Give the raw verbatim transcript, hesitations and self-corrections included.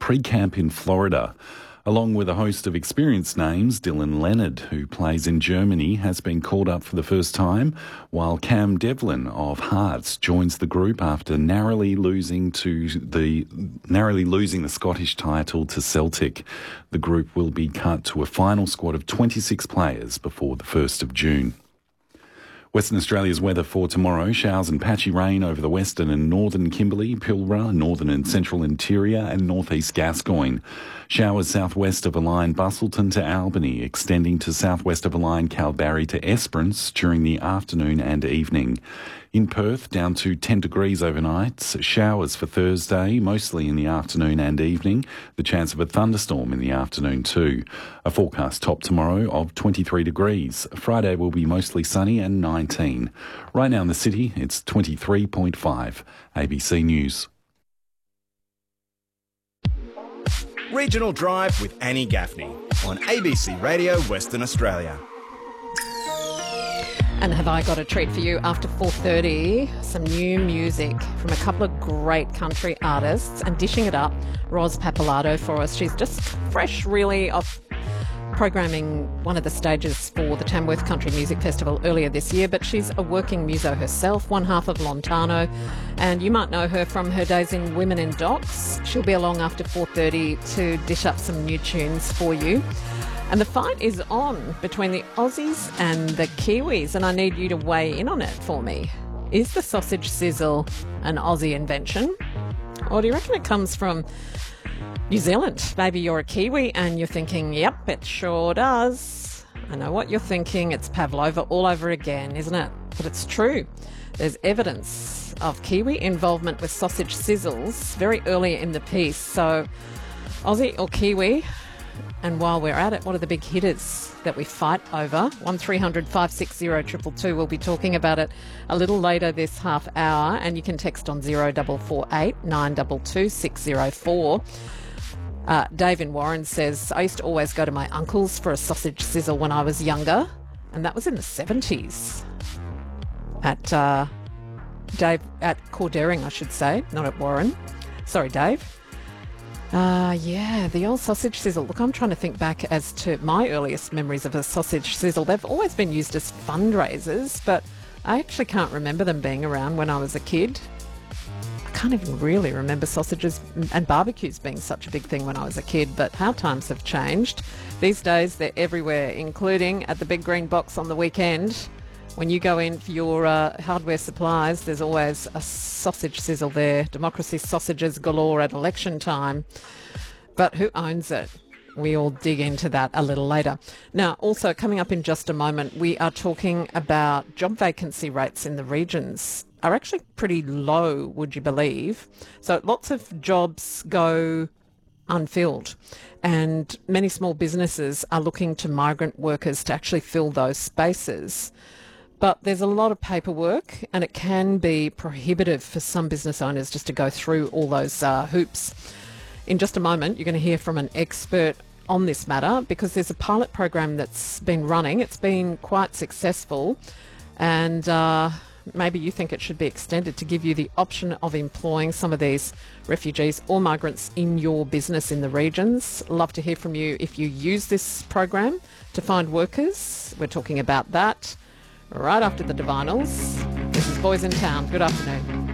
pre-camp in Florida. Along with a host of experienced names, Dylan Leonard, who plays in Germany, has been called up for the first time, while Cam Devlin of Hearts joins the group after narrowly losing to the narrowly losing the Scottish title to Celtic. The group will be cut to a final squad of twenty-six players before the first of June. Western Australia's weather for tomorrow: showers and patchy rain over the western and northern Kimberley, Pilbara, northern and central interior and northeast Gascoyne. Showers southwest of a line Bustleton to Albany, extending to southwest of a line Kalbarri to Esperance during the afternoon and evening. In Perth, down to ten degrees overnight. Showers for Thursday, mostly in the afternoon and evening. The chance of a thunderstorm in the afternoon too. A forecast top tomorrow of twenty-three degrees. Friday will be mostly sunny and nineteen. Right now in the city, it's twenty-three point five. A B C News. Regional Drive with Annie Gaffney on A B C Radio Western Australia. And have I got a treat for you after four thirty? Some new music from a couple of great country artists, and dishing it up, Ros Pappalardo for us. She's just fresh, really, off programming one of the stages for the Tamworth Country Music Festival earlier this year, but she's a working muso herself, one half of Lontano, and you might know her from her days in Women in Docs. She'll be along after four thirty to dish up some new tunes for you. And the fight is on between the Aussies and the Kiwis, and I need you to weigh in on it for me. Is the sausage sizzle an Aussie invention? Or do you reckon it comes from New Zealand? Maybe you're a Kiwi and you're thinking, yep, it sure does. I know what you're thinking. It's pavlova all over again, isn't it? But it's true. There's evidence of Kiwi involvement with sausage sizzles very early in the piece. So, Aussie or Kiwi? And while we're at it, what are the big hitters that we fight over? one three hundred five six zero two two two. We'll be talking about it a little later this half hour, and you can text on zero four four eight nine two two six zero four. Uh, Dave in Warren says, I used to always go to my uncle's for a sausage sizzle when I was younger, and that was in the seventies. At uh, Dave, at Cordering, I should say, not at Warren. Sorry, Dave. Uh, yeah, the old sausage sizzle. Look, I'm trying to think back as to my earliest memories of a sausage sizzle. They've always been used as fundraisers, but I actually can't remember them being around when I was a kid. I can't even really remember sausages and barbecues being such a big thing when I was a kid, but how times have changed. These days, they're everywhere, including at the Big Green Box on the weekend. When you go in for your uh, hardware supplies, there's always a sausage sizzle there. Democracy sausages galore at election time. But who owns it? We'll dig into that a little later. Now, also coming up in just a moment, we are talking about job vacancy rates in the regions are actually pretty low, would you believe? So lots of jobs go unfilled, and many small businesses are looking to migrant workers to actually fill those spaces. But there's a lot of paperwork, and it can be prohibitive for some business owners just to go through all those uh, hoops. In just a moment, you're going to hear from an expert on this matter, because there's a pilot program that's been running. It's been quite successful, and uh, maybe you think it should be extended to give you the option of employing some of these refugees or migrants in your business in the regions. Love to hear from you if you use this program to find workers. We're talking about that right after the Divinals. This is Boys in Town. Good afternoon.